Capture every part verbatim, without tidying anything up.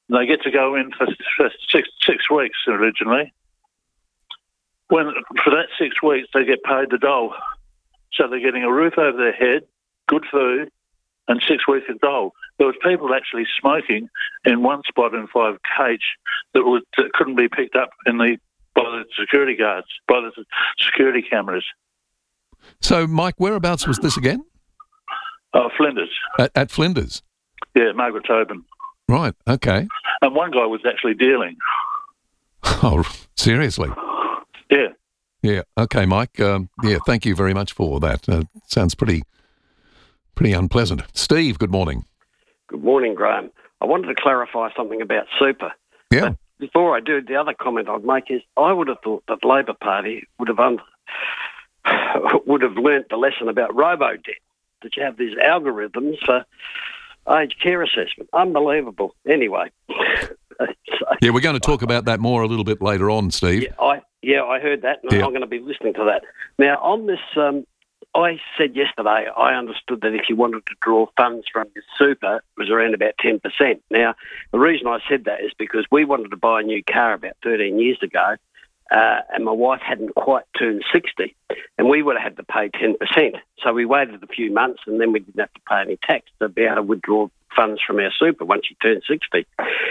They get to go in for, for six, six weeks originally. When for that six weeks, they get paid the dole. So they're getting a roof over their head, good food, and six weeks of dole. There was people actually smoking in one spot in five K that, would, that couldn't be picked up in the by the security guards, by the security cameras. So, Mike, whereabouts was this again? Uh, Flinders. At, at Flinders? Yeah, Margaret Tobin. Right, okay. And one guy was actually dealing. Oh, seriously? Yeah. Yeah, okay, Mike. Um, yeah, thank you very much for that. Uh, sounds pretty, pretty unpleasant. Steve, good morning. Good morning, Graham. I wanted to clarify something about super. Yeah. But before I do, the other comment I'd make is I would have thought that Labor Party would have un- would have learnt the lesson about robo-debt, that you have these algorithms for aged care assessment. Unbelievable. Anyway. so, yeah, we're going to talk about that more a little bit later on, Steve. Yeah, I, yeah, I heard that, and yeah. I'm going to be listening to that. Now, on this, um, I said yesterday I understood that if you wanted to draw funds from your super, it was around about ten percent. Now, the reason I said that is because we wanted to buy a new car about thirteen years ago, uh, and my wife hadn't quite turned sixty, and we would have had to pay ten percent. So we waited a few months, and then we didn't have to pay any tax to be able to withdraw funds from our super once you turned sixty.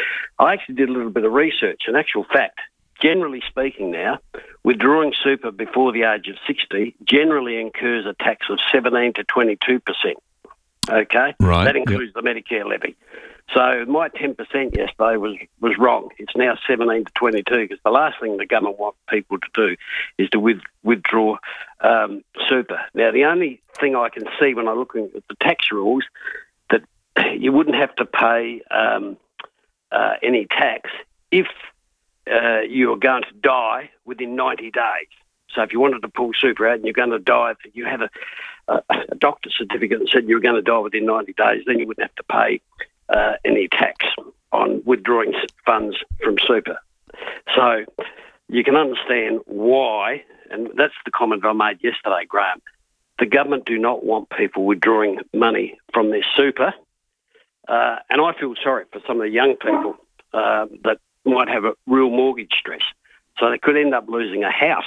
I actually did a little bit of research. In actual fact, generally speaking now, withdrawing super before the age of sixty generally incurs a tax of seventeen to twenty-two percent. Okay? Right. That includes yep. the Medicare levy. So my ten percent yesterday was, was wrong. It's now seventeen to twenty-two, because the last thing the government want people to do is to with, withdraw um, super. Now, the only thing I can see when I'm looking at the tax rules, that you wouldn't have to pay um, uh, any tax if uh, you're going to die within ninety days. So if you wanted to pull super out and you're going to die, if you had a, a, a doctor's certificate that said you were going to die within ninety days, then you wouldn't have to pay uh, any tax on withdrawing funds from super. So you can understand why, and that's the comment I made yesterday, Graham. The government do not want people withdrawing money from their super, uh, and I feel sorry for some of the young people uh, that might have a real mortgage stress. So they could end up losing a house.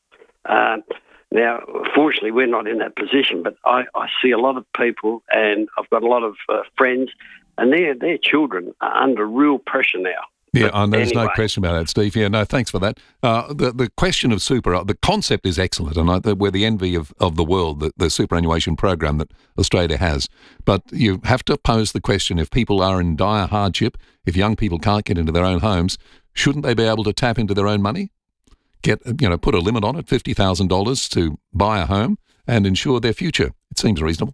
Uh, now, fortunately, we're not in that position, but I, I see a lot of people, and I've got a lot of uh, friends, and their their children are under real pressure now. Yeah, and there's anyway. no question about that, Steve. Yeah, no, thanks for that. Uh, the the question of super, the concept is excellent, and I, we're the envy of, of the world, the, the superannuation program that Australia has. But you have to pose the question, if people are in dire hardship, if young people can't get into their own homes, shouldn't they be able to tap into their own money? Get, you know, put a limit on it, fifty thousand dollars to buy a home and ensure their future. It seems reasonable.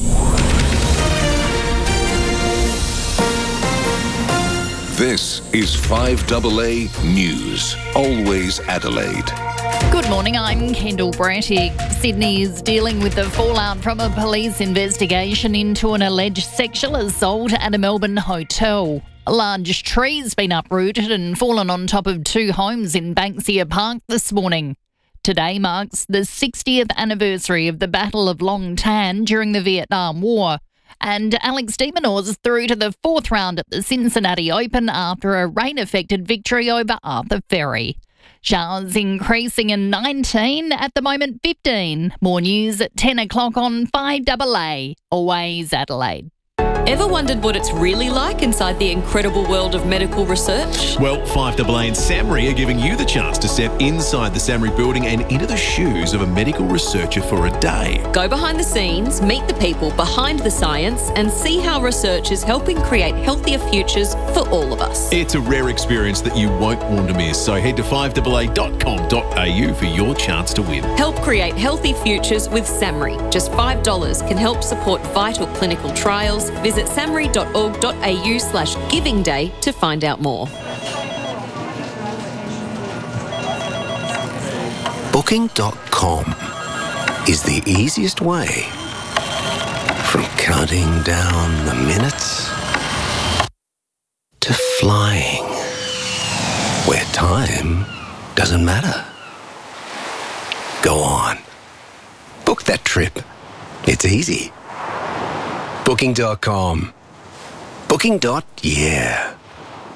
This is five A A News, always Adelaide. Good morning, I'm Kendall Brattick. Sydney is dealing with the fallout from a police investigation into an alleged sexual assault at a Melbourne hotel. A large tree's been uprooted and fallen on top of two homes in Banksia Park this morning. Today marks the sixtieth anniversary of the Battle of Long Tan during the Vietnam War. And Alex de Minaur's through to the fourth round at the Cincinnati Open after a rain-affected victory over Arthur Ferry. Showers increasing in nineteen, at the moment fifteen. More news at ten o'clock on five A A. Always Adelaide. Ever wondered what it's really like inside the incredible world of medical research? Well, five A A and SAHMRI are giving you the chance to step inside the SAHMRI building and into the shoes of a medical researcher for a day. Go behind the scenes, meet the people behind the science, and see how research is helping create healthier futures for all of us. It's a rare experience that you won't want to miss, so head to five A A dot com dot a u for your chance to win. Help create healthy futures with SAHMRI. Just five dollars can help support vital clinical trials. Visit samri dot org dot a u slash giving day to find out more. Booking dot com is the easiest way from counting down the minutes to flying, where time doesn't matter. Go on. Book that trip. It's easy. Booking dot com. Booking. Yeah.